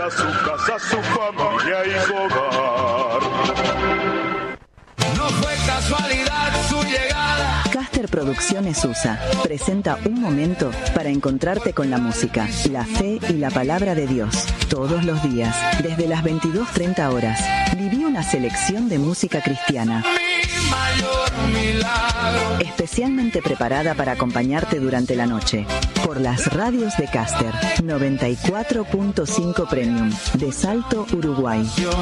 para su casa, su familia y su hogar. No fue casualidad su llegada. Caster Producciones USA presenta un momento para encontrarte con la música, la fe y la palabra de Dios. Todos los días, desde las 22:30 horas, viví una selección de música cristiana. Especialmente preparada para acompañarte durante la noche. Por las radios de Caster, 94.5 Premium, de Salto, Uruguay,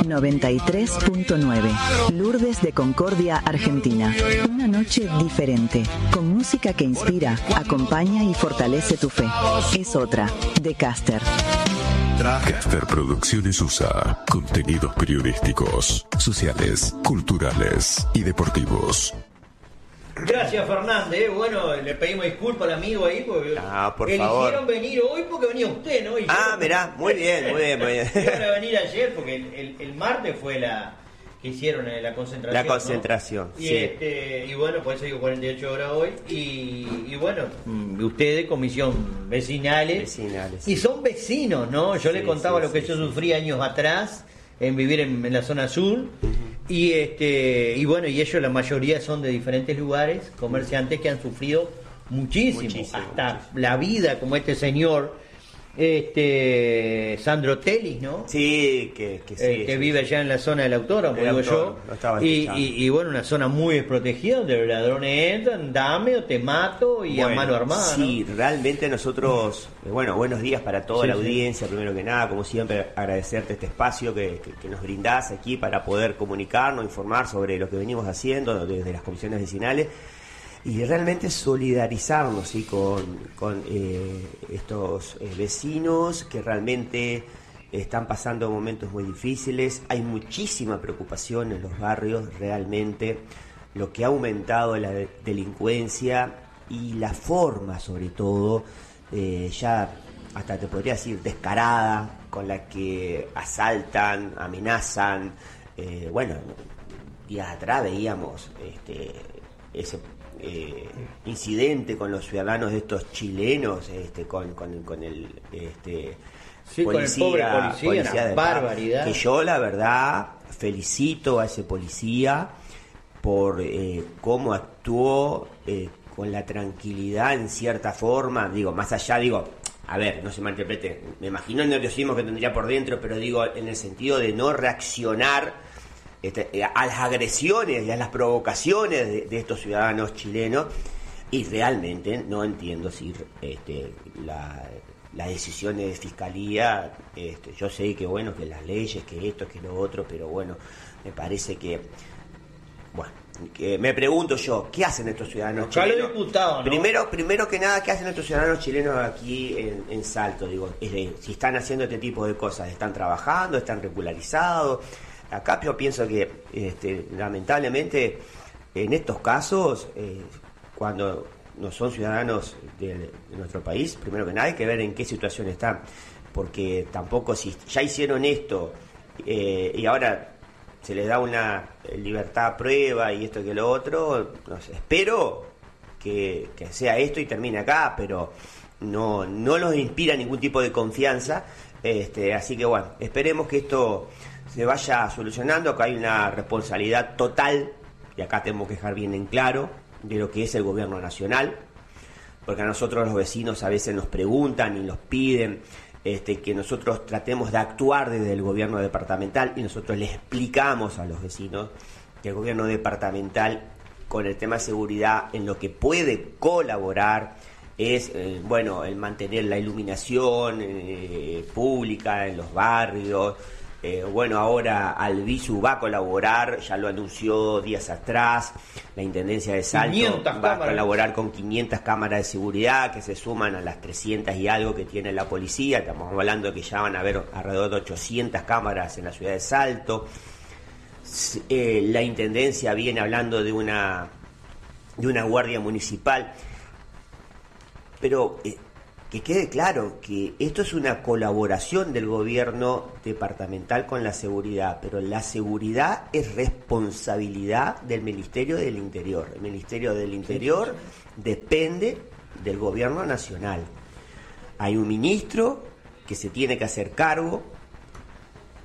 93.9, Lourdes de Concordia, Argentina. Una noche diferente, con música que inspira, acompaña y fortalece tu fe. Es otra, de Caster. Caster Producciones USA. Contenidos periodísticos, sociales, culturales y deportivos. Gracias, Fernández. Bueno, le pedimos disculpas al amigo ahí porque por eligieron favor. venir hoy porque venía usted, ¿no? Y Mirá, muy bien. Iban a venir ayer porque el martes fue la que hicieron la concentración. La concentración, ¿no? Y, sí. y bueno, por eso digo 48 horas hoy. Y bueno, ustedes, comisión vecinales. Y son vecinos, ¿no? Yo les contaba lo que yo sufrí años atrás en vivir en la zona sur. Y bueno, y ellos la mayoría son de diferentes lugares, comerciantes que han sufrido muchísimo. Hasta la vida, como este señor Sandro Telis, ¿no? Sí, que vive allá en la zona del autódromo, digo yo. Y bueno, una zona muy desprotegida donde los ladrones entran, dame o te mato y a mano armada. Sí, ¿no? realmente nosotros, buenos días para toda la audiencia, primero que nada, como siempre, agradecerte este espacio que nos brindás aquí para poder comunicarnos, informar sobre lo que venimos haciendo desde las comisiones vecinales. Y realmente solidarizarnos, ¿sí? con estos vecinos que realmente están pasando momentos muy difíciles. Hay muchísima preocupación en los barrios, realmente. Lo que ha aumentado la delincuencia y la forma, sobre todo, ya hasta te podría decir descarada, con la que asaltan, amenazan. Días atrás veíamos ese incidente con los ciudadanos de estos chilenos, con el policía, una barbaridad. Que yo la verdad felicito a ese policía por cómo actuó con la tranquilidad en cierta forma, más allá, a ver, no se malinterprete, me imagino el nerviosismo que tendría por dentro, pero en el sentido de no reaccionar a las agresiones y a las provocaciones de estos ciudadanos chilenos. Y realmente no entiendo si las decisiones de fiscalía, yo sé que que las leyes, que esto, que lo otro, pero me parece que me pregunto yo, ¿qué hacen estos ciudadanos chilenos? Diputado, ¿no? Primero que nada, ¿qué hacen estos ciudadanos chilenos aquí en Salto? Si están haciendo este tipo de cosas, ¿están trabajando? ¿Están regularizados? Acá yo pienso que lamentablemente en estos casos, cuando no son ciudadanos de nuestro país, primero que nada hay que ver en qué situación están, porque tampoco si ya hicieron esto y ahora se les da una libertad a prueba y esto que lo otro, no sé, espero que sea esto y termine acá, pero no los inspira ningún tipo de confianza, así que esperemos que esto se vaya solucionando. Acá hay una responsabilidad total, y acá tenemos que dejar bien en claro, de lo que es el gobierno nacional, porque a nosotros los vecinos a veces nos preguntan y nos piden que nosotros tratemos de actuar desde el gobierno departamental, y nosotros les explicamos a los vecinos que el gobierno departamental, con el tema de seguridad, en lo que puede colaborar es el mantener la iluminación pública en los barrios. Ahora Albizu va a colaborar, ya lo anunció días atrás, la Intendencia de Salto va a colaborar con 500 cámaras de seguridad que se suman a las 300 y algo que tiene la policía. Estamos hablando de que ya van a haber alrededor de 800 cámaras en la ciudad de Salto. La Intendencia viene hablando de una guardia municipal, pero que quede claro que esto es una colaboración del gobierno departamental con la seguridad, pero la seguridad es responsabilidad del Ministerio del Interior. El Ministerio del Interior depende del gobierno nacional. Hay un ministro que se tiene que hacer cargo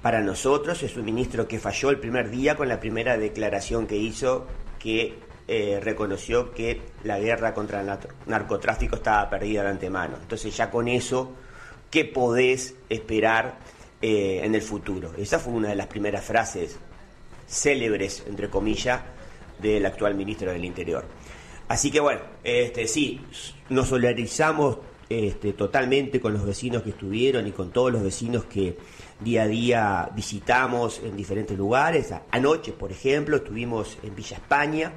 Para nosotros es un ministro que falló el primer día con la primera declaración que hizo, que reconoció que la guerra contra el narcotráfico estaba perdida de antemano. Entonces ya con eso, ¿qué podés esperar en el futuro? Esa fue una de las primeras frases célebres, entre comillas, del actual ministro del Interior. Así que bueno, sí, nos solidarizamos totalmente con los vecinos que estuvieron y con todos los vecinos que día a día visitamos en diferentes lugares. Anoche, por ejemplo, estuvimos en Villa España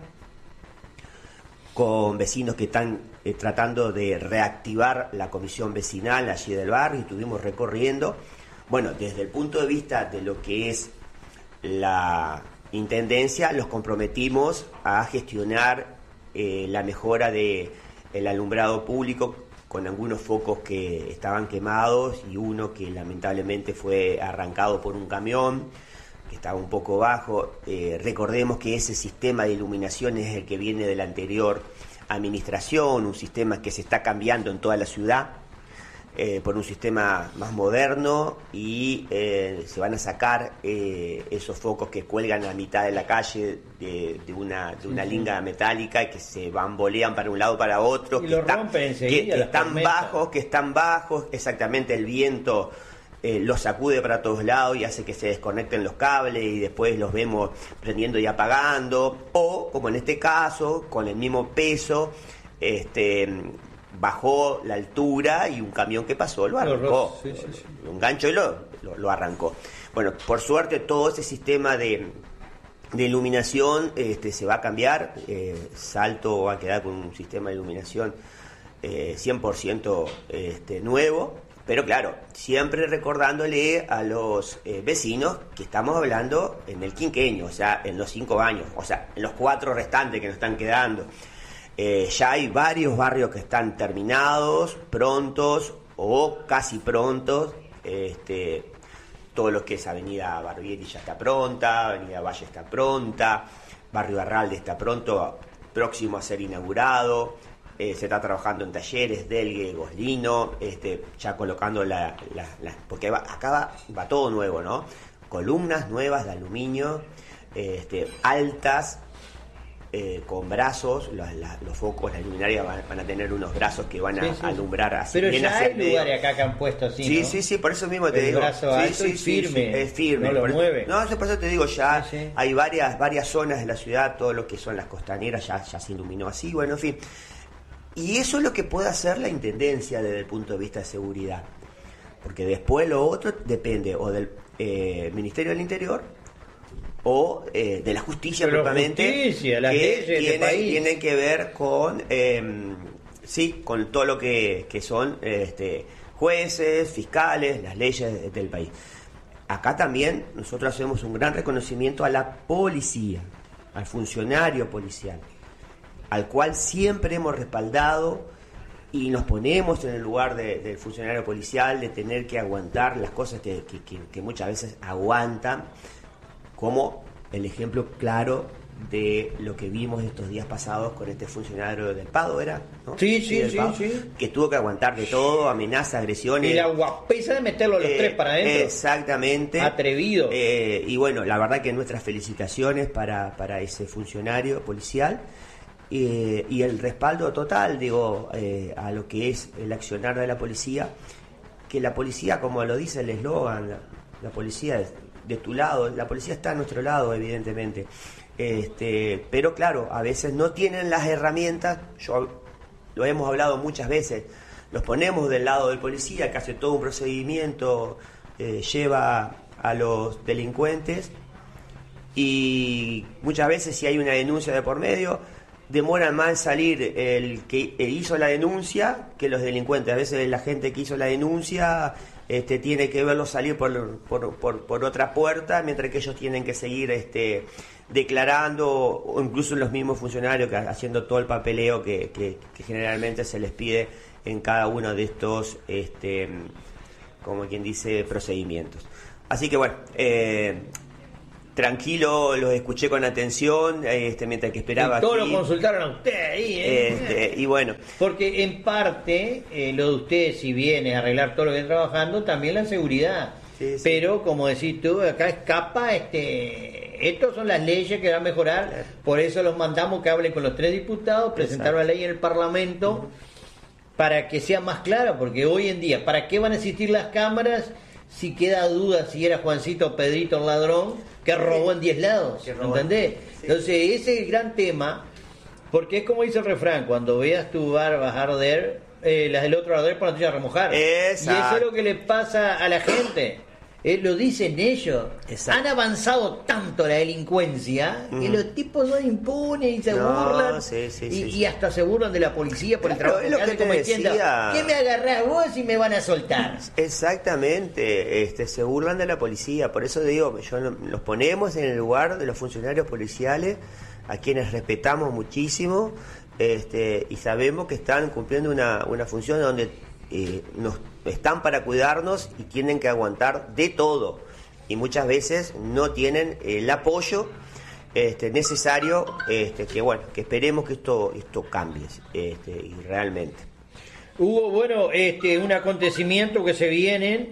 con vecinos que están tratando de reactivar la comisión vecinal allí del barrio, y estuvimos recorriendo, bueno, desde el punto de vista de lo que es la intendencia, los comprometimos a gestionar la mejora del alumbrado público, con algunos focos que estaban quemados y uno que lamentablemente fue arrancado por un camión que estaba un poco bajo. Recordemos que ese sistema de iluminación es el que viene de la anterior administración, un sistema que se está cambiando en toda la ciudad por un sistema más moderno, y se van a sacar esos focos que cuelgan a mitad de la calle de una linga metálica y que se bambolean para un lado para otro, y que están bajos, exactamente, el viento los sacude para todos lados y hace que se desconecten los cables y después los vemos prendiendo y apagando, o como en este caso, con el mismo peso, bajó la altura y un camión que pasó lo arrancó, un gancho y lo arrancó. Bueno, por suerte todo ese sistema de iluminación se va a cambiar. Salto va a quedar con un sistema de iluminación 100% nuevo, pero claro, siempre recordándole a los vecinos que estamos hablando en el quinquenio, o sea, en los 5 años, o sea, en los 4 restantes que nos están quedando. Ya hay varios barrios que están terminados, prontos o casi prontos. Todo lo que es Avenida Barbieri ya está pronta, Avenida Valle está pronta, Barrio Arralde está próximo a ser inaugurado. Se está trabajando en Talleres, Delgue, Goslino, ya colocando porque acá va todo nuevo, ¿no? Columnas nuevas de aluminio, altas, con brazos, los focos, las luminarias van a tener unos brazos que van a alumbrar así. Pero ya hay lugares acá que han puesto así, ¿no? Sí, por eso mismo te digo. El brazo alto y firme. Es firme. No lo mueve. No, por eso te digo, ya hay varias zonas de la ciudad, todo lo que son las costaneras ya se iluminó así, bueno, en fin. Y eso es lo que puede hacer la intendencia desde el punto de vista de seguridad. Porque después lo otro depende o del Ministerio del Interior o de la justicia propiamente, las leyes de este país tienen que ver con con todo lo que son jueces, fiscales, las leyes del país. Acá también nosotros hacemos un gran reconocimiento a la policía, al funcionario policial, al cual siempre hemos respaldado, y nos ponemos en el lugar del funcionario policial, de tener que aguantar las cosas que muchas veces aguantan, como el ejemplo claro de lo que vimos estos días pasados con este funcionario del Pado, ¿era? ¿No? Sí, que tuvo que aguantar de todo, amenazas, agresiones. Y la guapesa de meterlo a los 3 para adentro. Exactamente. Atrevido. Y bueno, la verdad que nuestras felicitaciones para ese funcionario policial. Y el respaldo total, a lo que es el accionar de la policía, que la policía, como lo dice el eslogan, la policía es de tu lado, la policía está a nuestro lado, evidentemente, pero claro, a veces no tienen las herramientas. Lo hemos hablado muchas veces, los ponemos del lado del policía, que hace todo un procedimiento, lleva a los delincuentes, y muchas veces, si hay una denuncia de por medio, demoran más en salir el que hizo la denuncia que los delincuentes. A veces la gente que hizo la denuncia tiene que verlos salir por otra puerta, mientras que ellos tienen que seguir declarando, o incluso los mismos funcionarios haciendo todo el papeleo que generalmente se les pide en cada uno de estos, como quien dice, procedimientos. Así que bueno, tranquilo, los escuché con atención, mientras que esperaba. Y todos lo consultaron a usted ahí, y bueno. Porque en parte, lo de usted, si viene a arreglar todo lo que viene trabajando, también la seguridad. Sí. Pero como decís tú, acá escapa, estos son las leyes que van a mejorar, Claro. por eso los mandamos que hablen con los 3 diputados, presentaron la ley en el Parlamento para que sea más clara, porque hoy en día, ¿para qué van a existir las cámaras si queda duda si era Juancito o Pedrito el ladrón que robó en 10 lados? Que robó. ¿Entendés? Sí. Entonces ese es el gran tema, porque es como dice el refrán, cuando veas tu bar vas a arder, las del otro arder por la tuya a remojar. Exacto. Y eso es lo que le pasa a la gente. Lo dicen ellos. Exacto. Han avanzado tanto la delincuencia que los tipos son impunes y se burlan. Sí, Y hasta se burlan de la policía por Claro, el es lo trabajo que que te hacen, como diciendo, decía. ¿qué me agarrás vos y me van a soltar? Exactamente, se burlan de la policía, por eso digo, los ponemos en el lugar de los funcionarios policiales, a quienes respetamos muchísimo, y sabemos que están cumpliendo una función donde nos están para cuidarnos y tienen que aguantar de todo, y muchas veces no tienen el apoyo necesario, que esperemos que esto cambie, y realmente. Hubo, un acontecimiento que se vienen,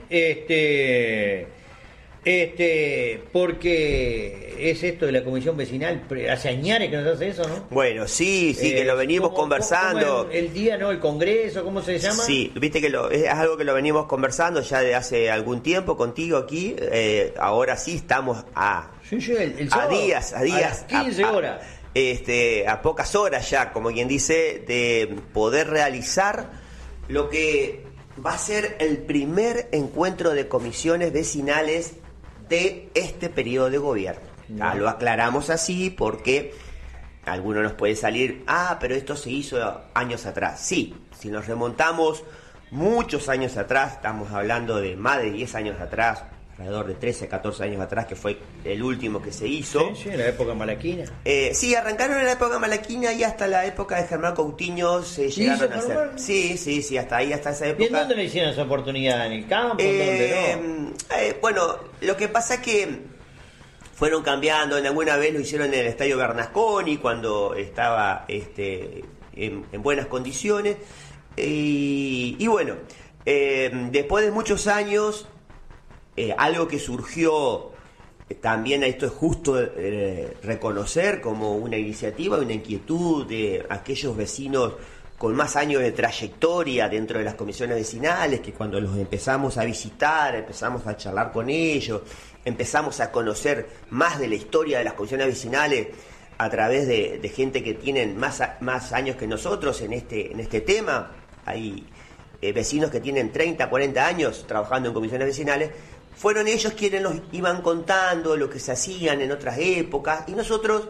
porque es esto de la comisión vecinal, hace años que nos hace eso, ¿no? Bueno, sí, que lo venimos conversando. ¿Cómo el día, no? El congreso, ¿cómo se llama? Sí, viste que es algo que lo venimos conversando ya de hace algún tiempo contigo aquí. Ahora sí estamos a sábado, días, a las 15 horas. A pocas horas ya, como quien dice, de poder realizar lo que va a ser el primer encuentro de comisiones vecinales de este periodo de gobierno. Ya lo aclaramos así porque a algunos nos puede salir, pero esto se hizo años atrás. Sí, si nos remontamos muchos años atrás, estamos hablando de más de 10 años atrás, alrededor de 13, 14 años atrás, que fue el último que se hizo. Sí, en la época malaquina. Sí, arrancaron en la época malaquina y hasta la época de Germán Coutinho se llegaron a hacer. Sí, hasta ahí, hasta esa época. ¿Y en dónde le hicieron esa oportunidad? ¿En el campo? ¿En dónde no? Bueno, lo que pasa es que fueron cambiando. En alguna vez lo hicieron en el Estadio Bernasconi cuando estaba en buenas condiciones. Y bueno, después de muchos años, algo que surgió también, esto es justo reconocer como una iniciativa, una inquietud de aquellos vecinos con más años de trayectoria dentro de las comisiones vecinales, que cuando los empezamos a visitar, empezamos a charlar con ellos, empezamos a conocer más de la historia de las comisiones vecinales a través de gente que tienen más años que nosotros en este tema. Hay vecinos que tienen 30, 40 años trabajando en comisiones vecinales. Fueron ellos quienes nos iban contando lo que se hacían en otras épocas, y nosotros,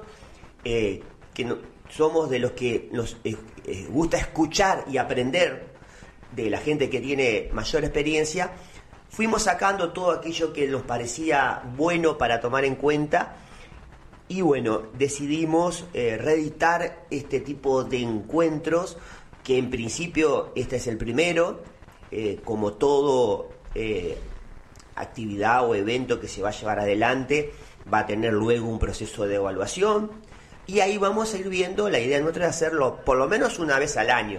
somos de los que nos gusta escuchar y aprender de la gente que tiene mayor experiencia, fuimos sacando todo aquello que nos parecía bueno para tomar en cuenta, y bueno, decidimos reeditar este tipo de encuentros, que en principio este es el primero, como todo actividad o evento que se va a llevar adelante, va a tener luego un proceso de evaluación, y ahí vamos a ir viendo. La idea nuestra es hacerlo por lo menos una vez al año.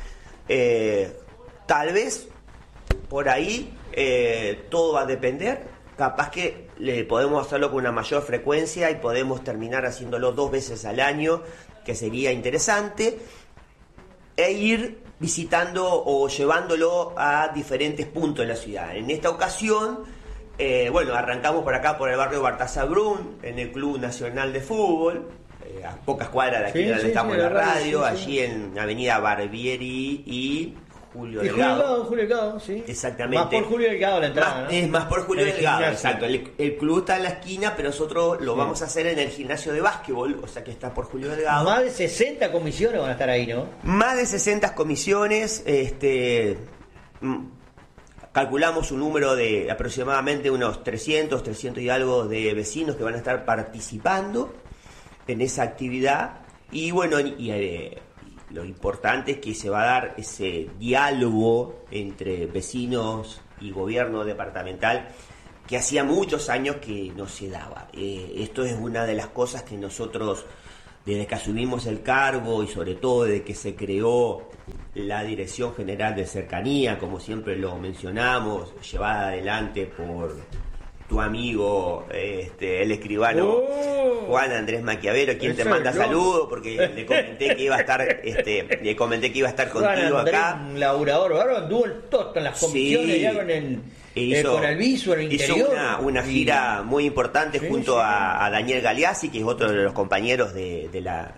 Tal vez por ahí todo va a depender, capaz que podemos hacerlo con una mayor frecuencia y podemos terminar haciéndolo 2 veces al año, que sería interesante, e ir visitando o llevándolo a diferentes puntos de la ciudad. En esta ocasión, arrancamos por acá, por el barrio Baltasar Brum, en el Club Nacional de Fútbol, a pocas cuadras de aquí donde estamos en la radio, allí en Avenida Barbieri y Julio Delgado. Julio Delgado, sí. Exactamente. Más por Julio Delgado la entrada, ¿no? Es más por Julio El Delgado, gimnasio. exacto. El club está en la esquina, pero nosotros lo vamos a hacer en el gimnasio de básquetbol, o sea que está por Julio Delgado. Más de 60 comisiones van a estar ahí, ¿no? Más de 60 comisiones, calculamos un número de aproximadamente unos 300 y algo de vecinos que van a estar participando en esa actividad. Y bueno, lo importante es que se va a dar ese diálogo entre vecinos y gobierno departamental que hacía muchos años que no se daba. Esto es una de las cosas que nosotros desde que asumimos el cargo y sobre todo desde que se creó la Dirección General de Cercanía, como siempre lo mencionamos, llevada adelante por tu amigo, el escribano Juan Andrés Maquiavelo, quien te manda saludos, porque le comenté que iba a estar contigo acá. Un laburador, bárbaro, anduvo en las comisiones ya con el viso en el interior. Hizo una gira muy importante junto a Daniel Galeazzi, que es otro de los compañeros de la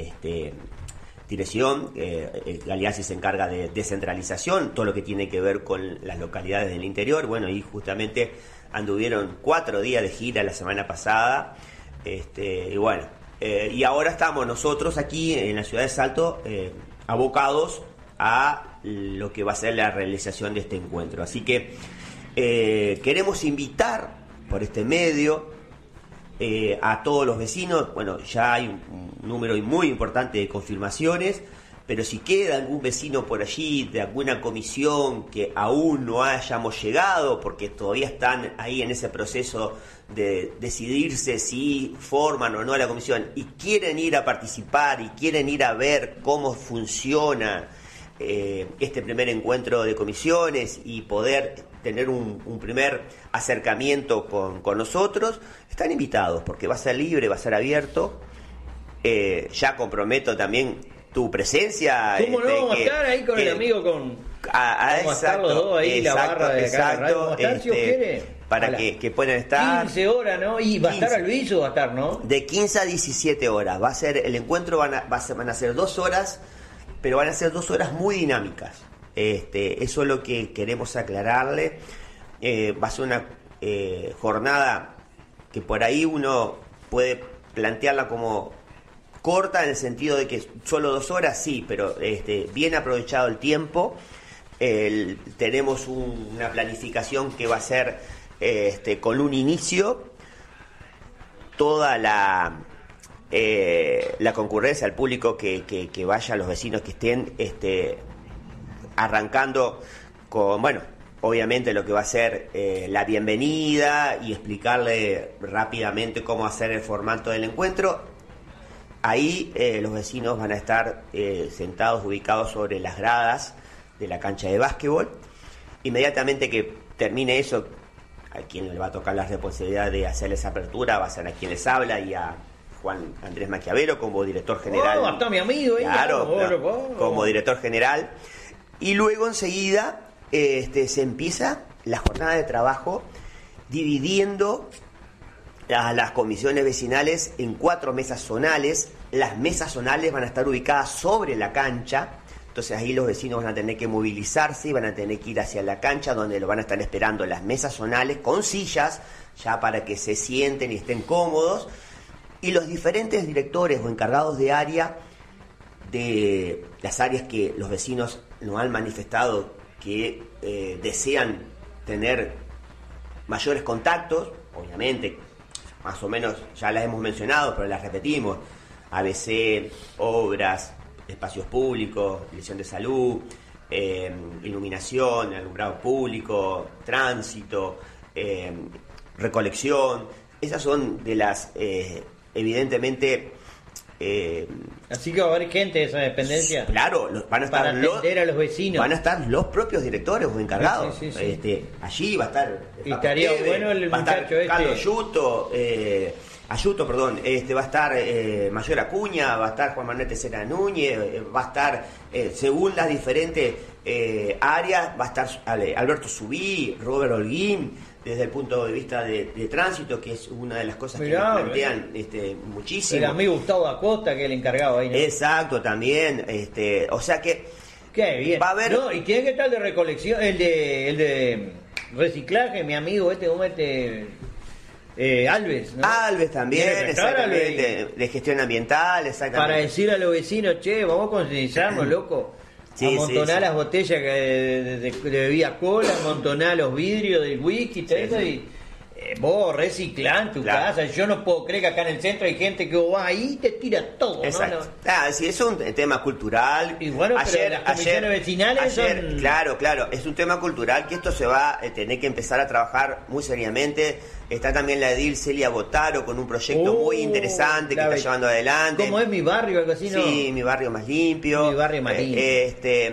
dirección. Galeazzi se encarga de descentralización, todo lo que tiene que ver con las localidades del interior. Bueno, y justamente anduvieron 4 días de gira la semana pasada. Y bueno, y ahora estamos nosotros aquí en la ciudad de Salto abocados a lo que va a ser la realización de este encuentro. Así que queremos invitar por este medio a todos los vecinos. Bueno, ya hay un número muy importante de confirmaciones, pero si queda algún vecino por allí de alguna comisión que aún no hayamos llegado, porque todavía están ahí en ese proceso de decidirse si forman o no la comisión y quieren ir a participar y quieren ir a ver cómo funciona este primer encuentro de comisiones y poder tener un primer acercamiento con nosotros, están invitados, porque va a ser libre, va a ser abierto. Ya comprometo también tu presencia. ¿Cómo no vamos a estar ahí con el amigo? Vamos a estar los dos ahí, la barra de acá de radio. ¿Vamos a estar, si os quiere? Para que puedan estar. 15 horas, ¿no? Y va a estar Alviso, va a estar, ¿no? De 15 a 17 horas. Va a ser el encuentro, van a ser 2 horas, pero van a ser 2 horas muy dinámicas. Eso es lo que queremos aclararle. Va a ser una jornada que por ahí uno puede plantearla como corta, en el sentido de que solo 2 horas, sí, pero bien aprovechado el tiempo. Tenemos una planificación que va a ser con un inicio, toda la concurrencia al público que vaya, los vecinos que estén arrancando con, bueno, obviamente lo que va a ser la bienvenida y explicarle rápidamente cómo hacer el formato del encuentro. Ahí los vecinos van a estar sentados, ubicados sobre las gradas de la cancha de básquetbol. Inmediatamente que termine eso, a quien le va a tocar la responsabilidad de hacer esa apertura va a ser a quien les habla y a Juan Andrés Maquiavelo como director general. Hasta mi amigo, claro, como director general. Y luego enseguida se empieza la jornada de trabajo dividiendo a las comisiones vecinales en 4 mesas zonales. Las mesas zonales van a estar ubicadas sobre la cancha, entonces ahí los vecinos van a tener que movilizarse y van a tener que ir hacia la cancha, donde lo van a estar esperando las mesas zonales con sillas, ya para que se sienten y estén cómodos, y los diferentes directores o encargados de área, de las áreas que los vecinos nos han manifestado que desean tener mayores contactos, obviamente, más o menos ya las hemos mencionado, pero las repetimos: ABC, obras, espacios públicos, dirección de salud, iluminación, alumbrado público, tránsito, recolección. Esas son de las, evidentemente... Así que va a haber gente de esa dependencia. Claro, van a estar para atender a los vecinos. Van a estar los propios directores o encargados. Sí. Allí va a estar. Y estaría bueno el muchacho Carlos Ayuto, va a estar Mayor Acuña, va a estar Juan Manuel Tessera Núñez, va a estar, según las diferentes áreas, va a estar Alberto Subí, Robert Holguín, desde el punto de vista de tránsito, que es una de las cosas que nos plantean muchísimo. El amigo Gustavo Acosta, que es el encargado ahí, ¿no? Exacto, también. O sea que... Qué bien. Va a haber... No, y tiene que estar el de recolección, el de reciclaje, mi amigo Alves, ¿no? Alves también, exactamente. De gestión ambiental, exactamente. Para decir a los vecinos, che, vamos a concientizarnos, loco. Amontonar las botellas de bebida cola, amontonar los vidrios del whisky, todo eso, y Vos reciclás en tu casa. Yo no puedo creer que acá en el centro hay gente que vos vas ahí y te tira todo. Exacto. ¿no? Sí, es un tema cultural. Y bueno, pero las comisiones vecinales son... Claro, es un tema cultural que esto se va a tener que empezar a trabajar muy seriamente. Está también la edil Celia Botaro con un proyecto muy interesante que está llevando adelante. ¿Cómo es Mi Barrio? Algo así, ¿no? Sí, Mi Barrio Más Limpio. Mi Barrio Más Limpio.